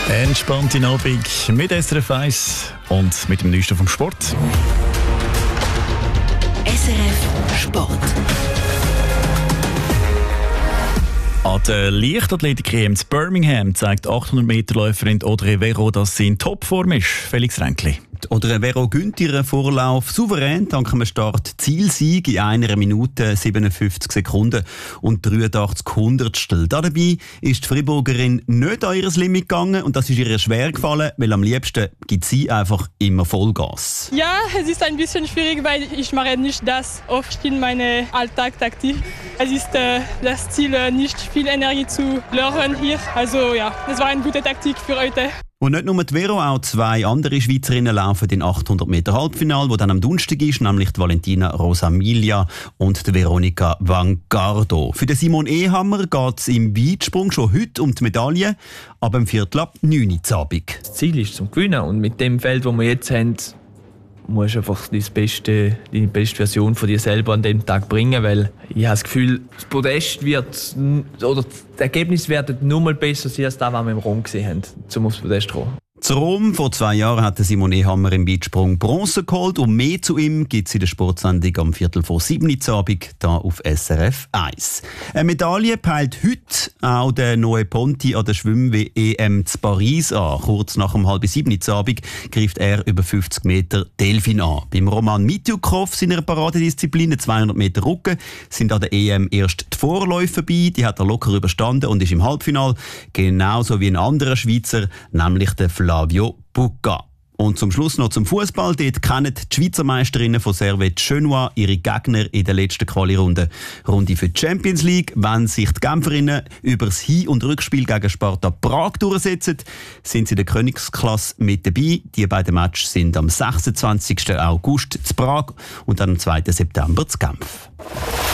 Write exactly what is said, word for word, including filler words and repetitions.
Entspannte Abend mit S R F eins und mit dem Neuesten vom Sport. S R F Sport. An der Leichtathletik-E M zu Birmingham zeigt achthundert-Meter-Läuferin Audrey Vero, dass sie in Topform ist. Felix Ränkli. Oder Vero gönnt ihren Vorlauf souverän dank einem Start-Zielsieg in einer Minute siebenundfünfzig Sekunden und dreiundachtzig Hundertstel. Dabei ist die Friburgerin nicht an ihr Limit gegangen und das ist ihr schwer gefallen, weil am liebsten gibt sie einfach immer Vollgas. Ja, es ist ein bisschen schwierig, weil ich mache nicht das oft in meinem Alltag taktisch. Es ist äh, das Ziel, äh, nicht viel Energie zu verlieren hier. Also ja, das war eine gute Taktik für heute. Und nicht nur die Vero, auch zwei andere Schweizerinnen laufen den achthundert Meter Halbfinale, wo dann am Donnerstag ist, nämlich die Valentina Rosamilia und die Veronika Vangardo. Für den Simon Ehammer geht es im Weitsprung schon heute um die Medaille, aber im Viertel ab neun Uhr Abend. Das Ziel ist zum Gewinnen und mit dem Feld, das wir jetzt haben, musst du einfach die beste, die beste Version von dir selber an dem Tag bringen, weil ich habe das Gefühl, das Podest wird, oder das Ergebnis wird nur mal besser sein als das, was wir im Rom gesehen haben, um aufs Podest zu kommen. Zu Rom vor zwei Jahren hat Simon Ehammer im Weitsprung Bronze geholt und mehr zu ihm gibt es in der Sportsendung am Viertel vor sieben Uhr Abend hier auf S R F eins. Eine Medaille peilt heute auch der neue Ponti an der Schwimm-E M zu Paris an. Kurz nach um halb sieben Uhr Abend greift er über fünfzig Meter Delfin an. Beim Roman Mitjukow seiner Paradedisziplin zweihundert Meter Rücken sind an der E M erst die Vorläufe vorbei. Die hat er locker überstanden und ist im Halbfinale. Genauso wie ein anderer Schweizer, nämlich der Flavio Bucca. Und zum Schluss noch zum Fußball. Dort kennen die Schweizer Meisterinnen von Servette Genua ihre Gegner in der letzten Quali-Runde. Runde für die Champions League. Wenn sich die Genferinnen über das Hin- und Rückspiel gegen Sparta Prag durchsetzen, sind sie in der Königsklasse mit dabei. Die beiden Matches sind am sechsundzwanzigsten August zu Prag und dann am zweiten September zu Genf.